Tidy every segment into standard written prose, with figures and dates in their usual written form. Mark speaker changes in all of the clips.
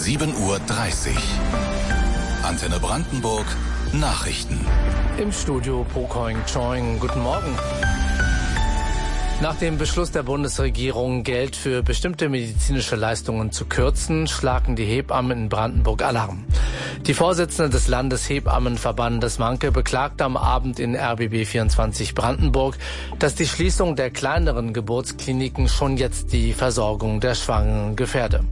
Speaker 1: 7:30 Uhr. Antenne Brandenburg, Nachrichten.
Speaker 2: Im Studio Pokoing Choing. Guten Morgen. Nach dem Beschluss der Bundesregierung, Geld für bestimmte medizinische Leistungen zu kürzen, schlagen die Hebammen in Brandenburg Alarm. Die Vorsitzende des Landeshebammenverbandes Manke beklagte am Abend in RBB 24 Brandenburg, dass die Schließung der kleineren Geburtskliniken schon jetzt die Versorgung der Schwangeren gefährde.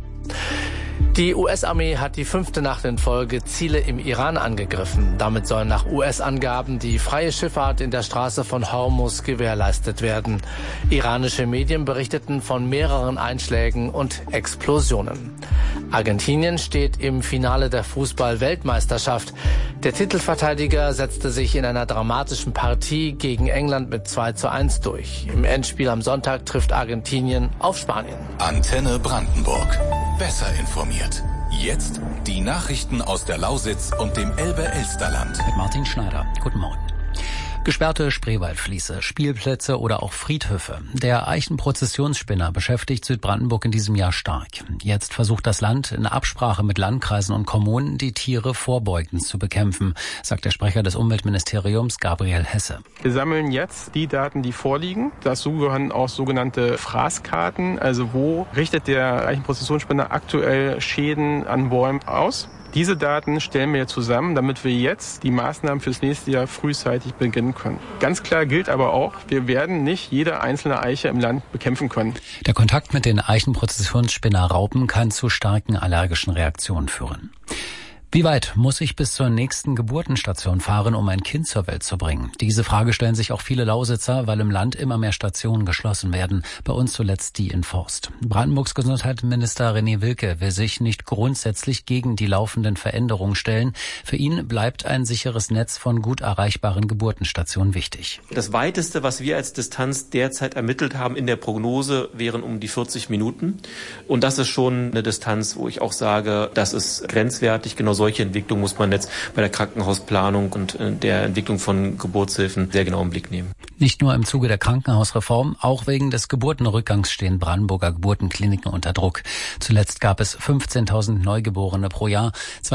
Speaker 2: Die US-Armee hat die 5. Nacht in Folge Ziele im Iran angegriffen. Damit soll nach US-Angaben die freie Schifffahrt in der Straße von Hormuz gewährleistet werden. Iranische Medien berichteten von mehreren Einschlägen und Explosionen. Argentinien steht im Finale der Fußball-Weltmeisterschaft. Der Titelverteidiger setzte sich in einer dramatischen Partie gegen England mit 2:1 durch. Im Endspiel am Sonntag trifft Argentinien auf Spanien.
Speaker 1: Antenne Brandenburg. Besser informiert. Jetzt die Nachrichten aus der Lausitz und dem Elbe-Elsterland.
Speaker 3: Mit Martin Schneider. Guten Morgen. Gesperrte Spreewaldfließe, Spielplätze oder auch Friedhöfe. Der Eichenprozessionsspinner beschäftigt Südbrandenburg in diesem Jahr stark. Jetzt versucht das Land in Absprache mit Landkreisen und Kommunen, die Tiere vorbeugend zu bekämpfen, sagt der Sprecher des Umweltministeriums Gabriel Hesse.
Speaker 4: Wir sammeln jetzt die Daten, die vorliegen. Dazu gehören auch sogenannte Fraßkarten, also wo richtet der Eichenprozessionsspinner aktuell Schäden an Bäumen aus. Diese Daten stellen wir zusammen, damit wir jetzt die Maßnahmen fürs nächste Jahr frühzeitig beginnen können. Ganz klar gilt aber auch, wir werden nicht jede einzelne Eiche im Land bekämpfen können.
Speaker 3: Der Kontakt mit den Eichenprozessionsspinnerraupen kann zu starken allergischen Reaktionen führen. Wie weit muss ich bis zur nächsten Geburtenstation fahren, um ein Kind zur Welt zu bringen? Diese Frage stellen sich auch viele Lausitzer, weil im Land immer mehr Stationen geschlossen werden. Bei uns zuletzt die in Forst. Brandenburgs Gesundheitsminister René Wilke will sich nicht grundsätzlich gegen die laufenden Veränderungen stellen. Für ihn bleibt ein sicheres Netz von gut erreichbaren Geburtenstationen wichtig.
Speaker 5: Das Weiteste, was wir als Distanz derzeit ermittelt haben in der Prognose, wären um die 40 Minuten. Und das ist schon eine Distanz, wo ich auch sage, das ist grenzwertig. Genau solche Entwicklung muss man jetzt bei der Krankenhausplanung und der Entwicklung von Geburtshilfen sehr genau im Blick nehmen.
Speaker 3: Nicht nur im Zuge der Krankenhausreform, auch wegen des Geburtenrückgangs stehen Brandenburger Geburtenkliniken unter Druck. Zuletzt gab es 15.000 Neugeborene pro Jahr.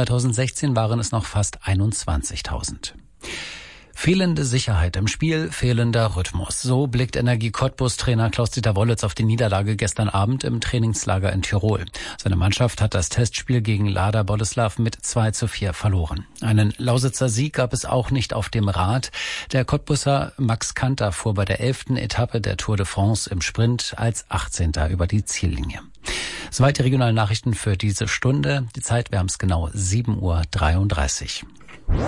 Speaker 3: 2016 waren es noch fast 21.000. Fehlende Sicherheit im Spiel, fehlender Rhythmus. So blickt Energie Cottbus-Trainer Klaus-Dieter Wollitz auf die Niederlage gestern Abend im Trainingslager in Tirol. Seine Mannschaft hat das Testspiel gegen Lada Boleslav mit 2:4 verloren. Einen Lausitzer Sieg gab es auch nicht auf dem Rad. Der Cottbusser Max Kanter fuhr bei der 11. Etappe der Tour de France im Sprint als 18. über die Ziellinie. Soweit die regionalen Nachrichten für diese Stunde. Die Zeit, wir haben es genau 7:33 Uhr.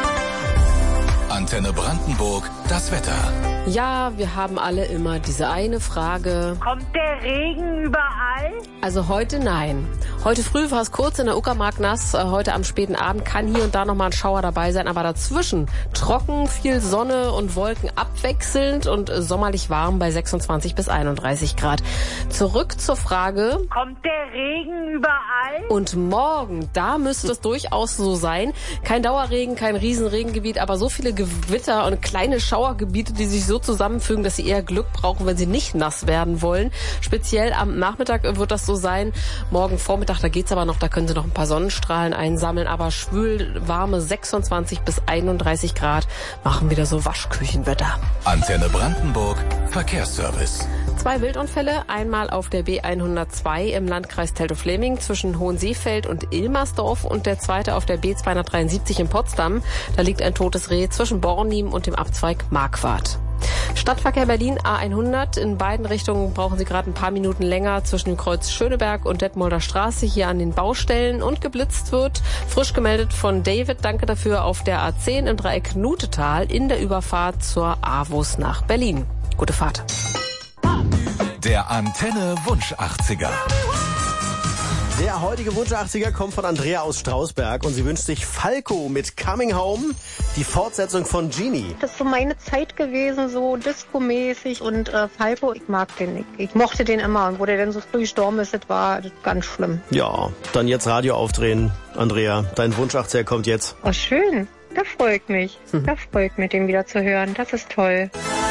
Speaker 1: Antenne Brandenburg, das Wetter.
Speaker 6: Ja, wir haben alle immer diese eine Frage.
Speaker 7: Kommt der Regen überall?
Speaker 6: Also heute nein. Heute früh war es kurz in der Uckermark nass. Heute am späten Abend kann hier und da nochmal ein Schauer dabei sein. Aber dazwischen trocken, viel Sonne und Wolken abwechselnd und sommerlich warm bei 26 bis 31 Grad. Zurück zur Frage.
Speaker 7: Kommt der Regen überall?
Speaker 6: Und morgen, da müsste es durchaus so sein. Kein Dauerregen, kein Riesenregengebiet, aber so viele Gewitter und kleine Schauergebiete, die sich so zusammenfügen, dass sie eher Glück brauchen, wenn sie nicht nass werden wollen. Speziell am Nachmittag wird das so sein. Morgen Vormittag, da geht's aber noch, da können Sie noch ein paar Sonnenstrahlen einsammeln, aber schwül warme 26 bis 31 Grad machen wieder so Waschküchenwetter.
Speaker 1: Antenne Brandenburg, Verkehrsservice.
Speaker 6: 2 Wildunfälle, einmal auf der B102 im Landkreis Teltow-Fläming zwischen Hohenseefeld und Ilmersdorf und der zweite auf der B273 in Potsdam. Da liegt ein totes Reh zwischen Bornim und dem Abzweig Marquardt. Stadtverkehr Berlin A100. In beiden Richtungen brauchen Sie gerade ein paar Minuten länger zwischen dem Kreuz Schöneberg und Detmolder Straße hier an den Baustellen und geblitzt wird. Frisch gemeldet von David. Danke dafür auf der A10 im Dreieck Nutetal in der Überfahrt zur AWUS nach Berlin. Gute Fahrt.
Speaker 1: Der Antenne Wunsch 80er.
Speaker 8: Der heutige Wunsch 80er kommt von Andrea aus Strausberg und sie wünscht sich Falco mit Coming Home, die Fortsetzung von Genie.
Speaker 9: Das ist so meine Zeit gewesen, so Disco-mäßig und Falco, ich mag den nicht. Ich mochte den immer und wo der dann so früh gestorben ist, das war ganz schlimm.
Speaker 8: Ja, dann jetzt Radio aufdrehen. Andrea, dein Wunsch 80er kommt jetzt.
Speaker 9: Oh, schön. Das freut mich. Das freut mich, den wieder zu hören. Das ist toll.